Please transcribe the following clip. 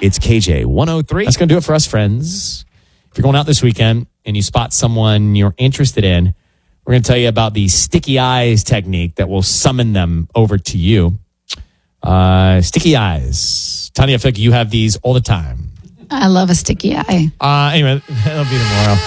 It's KJ 103. That's going to do it for us, friends. If you're going out this weekend and you spot someone you're interested in, we're going to tell you about the sticky eyes technique that will summon them over to you. Sticky eyes. Tanya, I feel like you have these all the time. I love a sticky eye. Anyway, that'll be tomorrow.